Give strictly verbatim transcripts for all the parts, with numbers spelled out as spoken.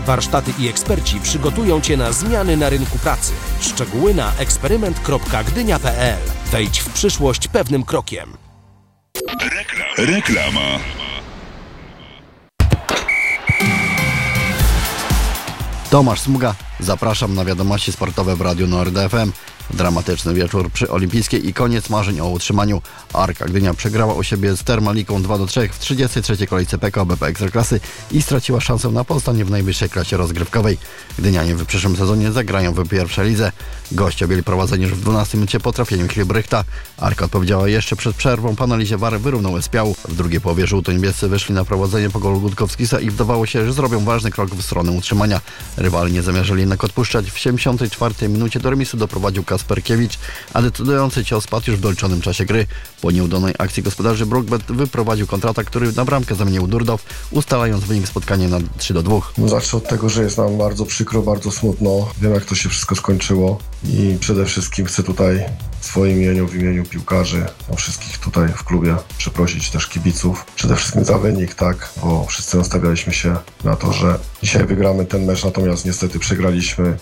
Warsztaty i eksperci przygotują Cię na zmiany na rynku pracy. Szczegóły na eksperyment kropka gdynia kropka pe el. Wejdź w przyszłość pewnym krokiem. Rekla- Reklama. Tomasz Smuga, zapraszam na wiadomości sportowe w Radiu Nord F M. Dramatyczny wieczór przy Olimpijskiej i koniec marzeń o utrzymaniu. Arka Gdynia przegrała u siebie z Termaliką dwa do trzech w trzydziestej trzeciej kolejce P K O B P Ekstraklasy i straciła szansę na pozostanie w najwyższej klasie rozgrywkowej. Gdynianie w przyszłym sezonie zagrają w pierwszej lidze. Goście byli prowadzeni już w dwunastej minucie po trafieniu Hilbrychta. Arka odpowiedziała jeszcze przed przerwą, po analizie V A R wyrównał Espiału. W drugiej połowie żółto-niebiescy wyszli na prowadzenie po golu Gutkowskisa i wydawało się, że zrobią ważny krok w stronę utrzymania. Rywali nie zamierzali jednak odpuszczać. W siedemdziesiątej czwartej minucie do remisu doprowadził Kasperkiewicz, a decydujący cios padł już w doliczonym czasie gry. Po nieudanej akcji gospodarzy Brookbet wyprowadził kontratak, który na bramkę zamienił Durdow, ustalając wynik spotkania na trzy do dwóch. Zacznę od tego, że jest nam bardzo przykro, bardzo smutno. Wiem, jak to się wszystko skończyło i przede wszystkim chcę tutaj w swoim imieniu, w imieniu piłkarzy, no wszystkich tutaj w klubie przeprosić też kibiców. Przede wszystkim za wynik, tak, bo wszyscy nastawialiśmy się na to, że dzisiaj wygramy ten mecz, natomiast niestety przegraliśmy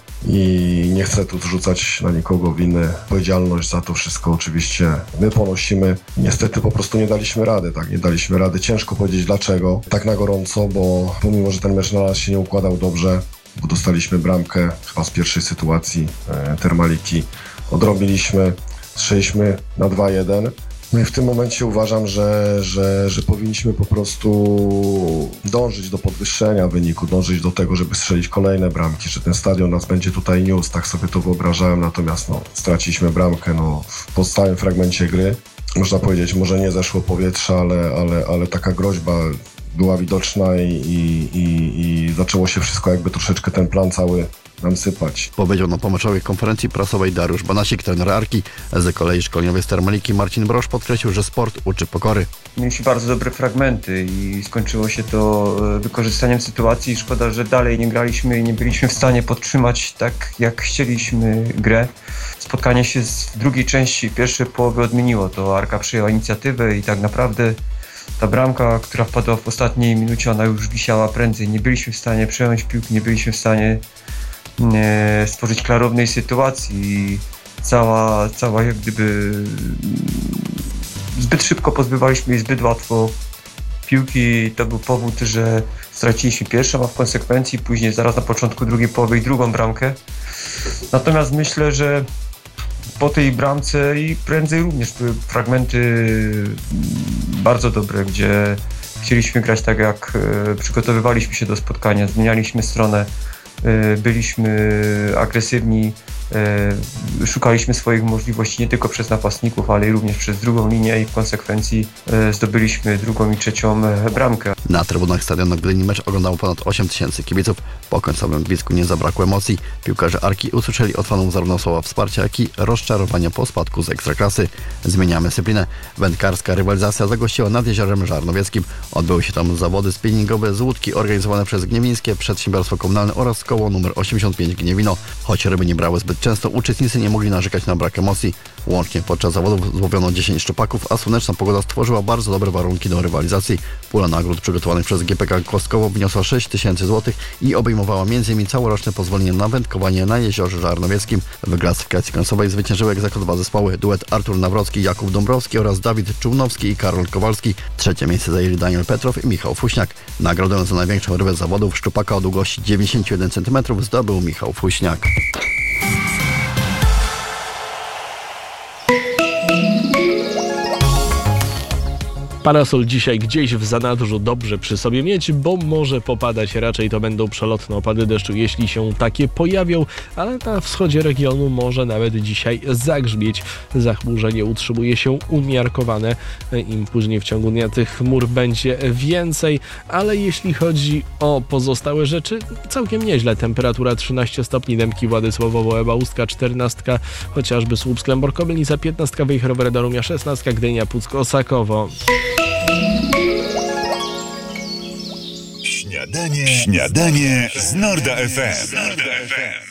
i nie chcę tu zrzucać na nikogo winy. Odpowiedzialność za to wszystko oczywiście my ponosimy. Niestety po prostu nie daliśmy rady, tak, nie daliśmy rady. Ciężko powiedzieć dlaczego, tak na gorąco, bo pomimo, że ten mecz na nas się nie układał dobrze, bo dostaliśmy bramkę chyba z pierwszej sytuacji e, Termaliki, odrobiliśmy, strzeliśmy na dwa jeden. No i w tym momencie uważam, że, że, że powinniśmy po prostu dążyć do podwyższenia wyniku, dążyć do tego, żeby strzelić kolejne bramki, że ten stadion nas będzie tutaj niósł, tak sobie to wyobrażałem, natomiast no, straciliśmy bramkę no, w podstałym fragmencie gry. Można powiedzieć, może nie zeszło powietrze, ale, ale, ale taka groźba była widoczna i, i, i, i zaczęło się wszystko jakby troszeczkę ten plan cały nam sypać. Powiedział na pomeczowej konferencji prasowej Dariusz Banasik, trener Arki. Z kolei szkoleniowy z Termaliki Marcin Brosz podkreślił, że sport uczy pokory. Mieliśmy bardzo dobre fragmenty i skończyło się to wykorzystaniem sytuacji. Szkoda, że dalej nie graliśmy i nie byliśmy w stanie podtrzymać tak, jak chcieliśmy grę. Spotkanie się w drugiej części pierwszej połowy odmieniło. To Arka przyjęła inicjatywę i tak naprawdę ta bramka, która wpadła w ostatniej minucie, ona już wisiała prędzej. Nie byliśmy w stanie przejąć piłki, nie byliśmy w stanie e, stworzyć klarownej sytuacji. Cała, cała jak gdyby zbyt szybko pozbywaliśmy jej zbyt łatwo piłki. To był powód, że straciliśmy pierwszą, a w konsekwencji później zaraz na początku drugiej połowy i drugą bramkę. Natomiast myślę, że po tej bramce i prędzej również były fragmenty bardzo dobre, gdzie chcieliśmy grać tak, jak przygotowywaliśmy się do spotkania, zmienialiśmy stronę, byliśmy agresywni, szukaliśmy swoich możliwości nie tylko przez napastników, ale i również przez drugą linię i w konsekwencji zdobyliśmy drugą i trzecią bramkę. Na trybunach stadionu Gdyni mecz oglądało ponad osiem tysięcy kibiców. Po końcowym gwizdku nie zabrakło emocji. Piłkarze Arki usłyszeli od fanów zarówno słowa wsparcia, jak i rozczarowania po spadku z Ekstraklasy. Zmieniamy dyscyplinę. Wędkarska rywalizacja zagościła nad Jeziorem Żarnowieckim. Odbyły się tam zawody spinningowe z łódki organizowane przez Gniewińskie Przedsiębiorstwo Komunalne oraz koło numer osiemdziesiąt pięć Gniewino. Choć ryby nie brały zbyt często, uczestnicy nie mogli narzekać na brak emocji. Łącznie podczas zawodów złowiono dziesięć szczupaków, a słoneczna pogoda stworzyła bardzo dobre warunki do rywalizacji. Pula nagród przygotowanych przez G P K Kostkowo wyniosła sześć tysięcy złotych i obejmowała między innymi całoroczne pozwolenie na wędkowanie na Jeziorze Żarnowieckim. W klasyfikacji końcowej zwyciężyły egzekwo dwa zespoły. Duet Artur Nawrocki, Jakub Dąbrowski oraz Dawid Czółnowski i Karol Kowalski. Trzecie miejsce zajęli Daniel Petrow i Michał Fuśniak. Nagrodę za największą rybę zawodów szczupaka o długości dziewięćdziesiąt jeden centymetrów zdobył Michał Fuśniak. Parasol dzisiaj gdzieś w zanadrzu dobrze przy sobie mieć, bo może popadać. Raczej to będą przelotne opady deszczu, jeśli się takie pojawią, ale na wschodzie regionu może nawet dzisiaj zagrzmieć. Zachmurzenie utrzymuje się umiarkowane. Im później w ciągu dnia tych chmur będzie więcej, ale jeśli chodzi o pozostałe rzeczy, całkiem nieźle. Temperatura trzynaście stopni, Dębki, Władysławowo, Ewa, Ustka czternaście, chociażby Słupsk, Lęborg, Kobylica piętnaście, Wejherowy, Radomia szesnaście, Gdynia, Puck, Osakowo. Śniadanie, śniadanie z Norda F M.